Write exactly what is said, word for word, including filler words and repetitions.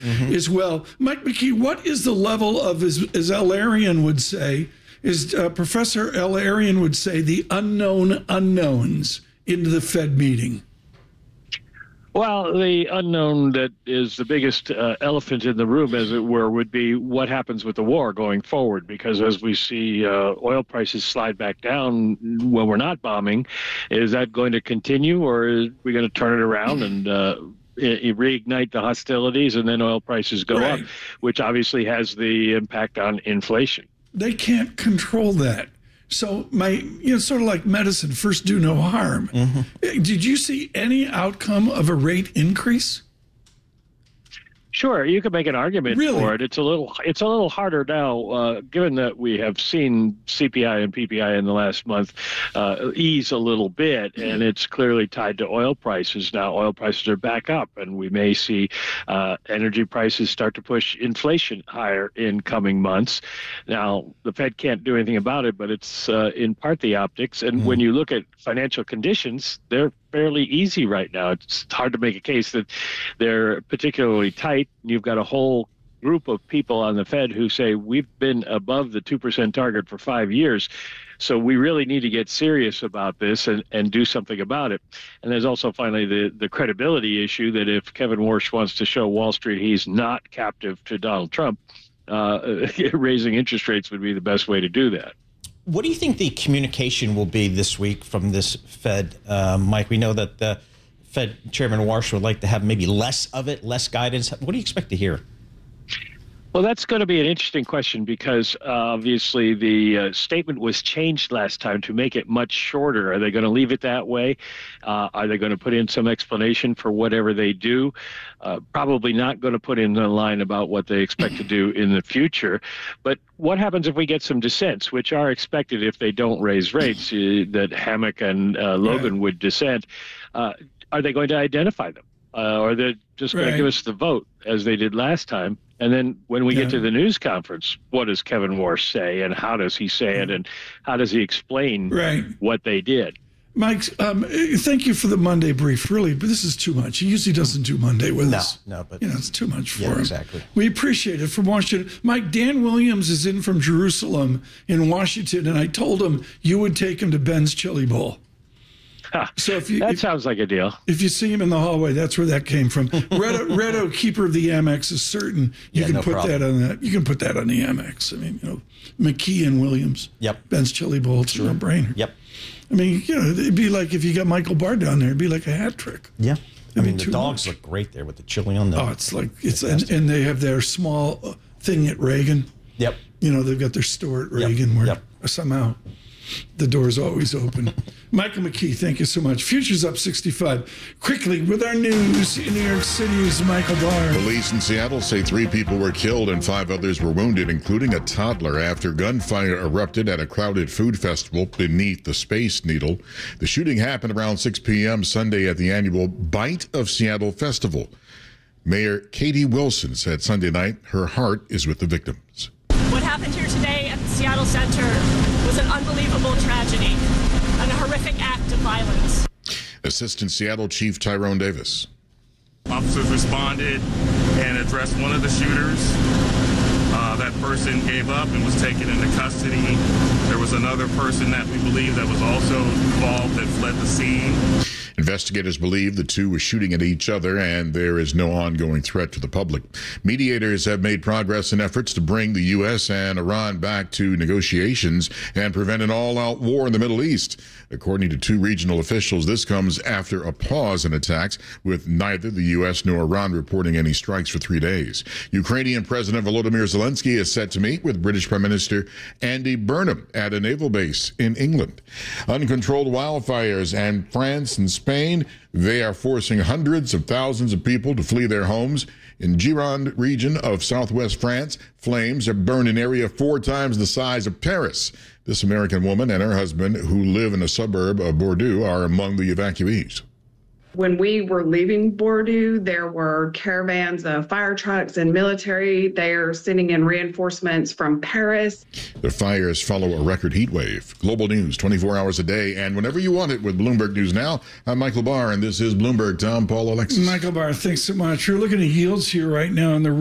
mm-hmm. as well. Mike McKee, what is the level of, as, as El-Arian would say, is uh, Professor El-Arian would say, the unknown unknowns into the Fed meeting? Well, the unknown that is the biggest uh, elephant in the room, as it were, would be what happens with the war going forward. Because as we see uh, oil prices slide back down when we're not bombing, is that going to continue, or are we going to turn it around and uh, reignite the hostilities and then oil prices go right. up, which obviously has the impact on inflation? They can't control that. So my, you know, sort of like medicine, first do no harm. Mm-hmm. Did you see any outcome of a rate increase? Sure, you could make an argument really? for it. It's a little, it's a little harder now, uh, given that we have seen C P I and P P I in the last month uh, ease a little bit, and it's clearly tied to oil prices. Now, oil prices are back up, and we may see uh, energy prices start to push inflation higher in coming months. Now, the Fed can't do anything about it, but it's uh, in part the optics. And mm. when you look at financial conditions, they're fairly easy right now. It's hard to make a case that they're particularly tight. You've got a whole group of people on the Fed who say we've been above the two percent target for five years. So we really need to get serious about this and, and do something about it. And there's also finally the, the credibility issue that if Kevin Warsh wants to show Wall Street he's not captive to Donald Trump, uh, raising interest rates would be the best way to do that. What do you think the communication will be this week from this Fed, uh, Mike? We know that the Fed Chairman Warsh would like to have maybe less of it, less guidance. What do you expect to hear? Well, that's going to be an interesting question because uh, obviously the uh, statement was changed last time to make it much shorter. Are they going to leave it that way? Uh, are they going to put in some explanation for whatever they do? Uh, probably not going to put in a line about what they expect to do in the future. But what happens if we get some dissents, which are expected if they don't raise rates, uh, that Hammack and uh, Logan yeah. would dissent? Uh, are they going to identify them? Uh, or they're just going right. to give us the vote as they did last time? And then when we yeah. get to the news conference, what does Kevin Warsh say, and how does he say it, and how does he explain right. what they did? Mike, um, thank you for the Monday brief, really, but this is too much. He usually doesn't do Monday with no, us. No, but you know, it's too much for yeah, him. Exactly. We appreciate it from Washington. Mike, Dan Williams is in from Jerusalem in Washington, and I told him you would take him to Ben's Chili Bowl. So if you, that if, sounds like a deal. If you see him in the hallway, that's where that came from. Redo, Redo, keeper of the Amex, is certain you yeah, can no put problem. that on that. You can put that on the Amex. I mean, you know, McKee and Williams. Yep. Ben's Chili Bowl. It's sure. a no-brainer. Yep. I mean, you know, it'd be like if you got Michael Barr down there. It'd be like a hat trick. Yeah. It'd I mean, the dogs much. look great there with the chili on them. Oh, it's like it's and, and they have their small uh, thing at Reagan. Yep. You know, they've got their store at Reagan yep. where Yep. somehow the door's always open. Michael McKee, thank you so much. Futures up sixty-five. Quickly, with our news in New York City's Michael Barr. Police in Seattle say three people were killed and five others were wounded, including a toddler, after gunfire erupted at a crowded food festival beneath the Space Needle. The shooting happened around six p.m. Sunday at the annual Bite of Seattle Festival. Mayor Katie Wilson said Sunday night her heart is with the victims. What happened here today at the Seattle Center was an unbelievable tragedy and a horrific act of violence. Assistant Seattle Chief Tyrone Davis. Officers responded and addressed one of the shooters. Uh, that person gave up and was taken into custody. There was another person that we believe that was also involved that fled the scene. Investigators believe the two were shooting at each other and there is no ongoing threat to the public. Mediators have made progress in efforts to bring the U S and Iran back to negotiations and prevent an all-out war in the Middle East. According to two regional officials, this comes after a pause in attacks, with neither the U S nor Iran reporting any strikes for three days. Ukrainian President Volodymyr Zelensky is set to meet with British Prime Minister Andy Burnham at a naval base in England. Uncontrolled wildfires in France and Spain, they are forcing hundreds of thousands of people to flee their homes. In Gironde region of southwest France, flames have burned an area four times the size of Paris. This American woman and her husband, who live in a suburb of Bordeaux, are among the evacuees. When we were leaving Bordeaux, there were caravans of fire trucks and military. They are sending in reinforcements from Paris. The fires follow a record heat wave. Global news twenty-four hours a day and whenever you want it with Bloomberg News Now. I'm Michael Barr, and this is Bloomberg. Tom, Paul, Alexis. Michael Barr, thanks so much. You're looking at yields here right now in the